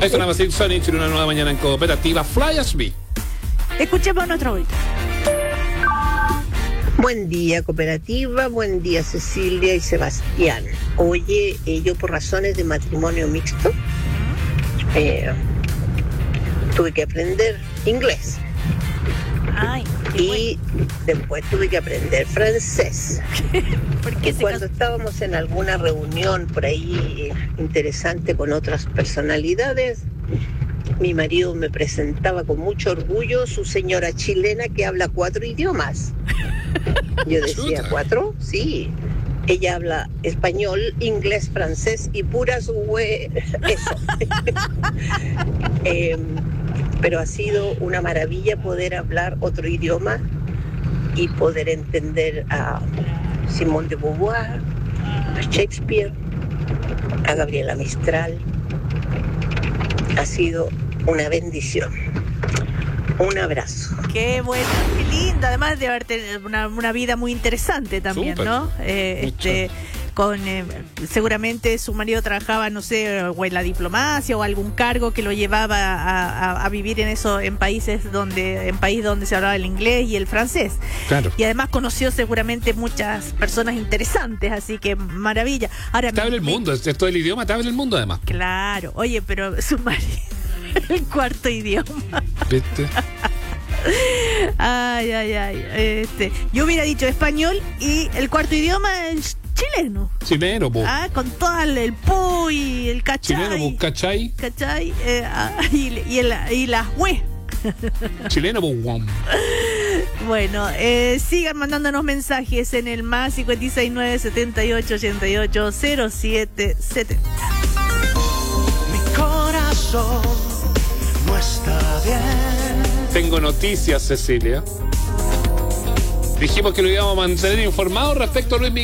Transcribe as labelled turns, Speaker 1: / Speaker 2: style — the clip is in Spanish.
Speaker 1: Ahí sonaba Silk Sonic en una nueva mañana en Cooperativa Fly As Me.
Speaker 2: Escuchemos nuestro audio.
Speaker 3: Buen día, Cooperativa. Buen día, Cecilia y Sebastián. Oye, yo por razones de matrimonio mixto tuve que aprender inglés.
Speaker 2: Ay,
Speaker 3: y después tuve que aprender francés.
Speaker 2: porque
Speaker 3: Cuando estábamos en alguna reunión por ahí interesante con otras personalidades, mi marido me presentaba con mucho orgullo su señora chilena que habla 4 idiomas. Yo decía, ¿4? Sí. Ella habla español, inglés, francés y puras eso. Pero ha sido una maravilla poder hablar otro idioma y poder entender a Simone de Beauvoir, a Shakespeare, a Gabriela Mistral. Ha sido una bendición. Un abrazo.
Speaker 2: Qué bueno, qué lindo. Además de haber tenido una vida muy interesante también,
Speaker 1: Súper.
Speaker 2: ¿no? Seguramente su marido trabajaba, no sé, o en la diplomacia o algún cargo que lo llevaba a vivir en países donde se hablaba el inglés y el francés.
Speaker 1: Claro.
Speaker 2: Y además conoció seguramente muchas personas interesantes, así que maravilla. Ahora
Speaker 1: Te habla el mundo, esto del idioma te habla el mundo además.
Speaker 2: Claro, oye, pero su marido, el cuarto idioma.
Speaker 1: ¿Viste?
Speaker 2: Ay. Yo hubiera dicho español y el cuarto idioma es chileno.
Speaker 1: Chileno, po.
Speaker 2: Con todo el puy, el cachay.
Speaker 1: Chileno, po, ¿cachai?
Speaker 2: ¿Cachai? Y las hue.
Speaker 1: Chileno, po, guam.
Speaker 2: Bueno, sigan mandándonos mensajes en el más 569 78 88 07 70.
Speaker 4: Mi corazón no está bien.
Speaker 1: Tengo noticias, Cecilia. Dijimos que lo íbamos a mantener informado respecto a Luis Miguel.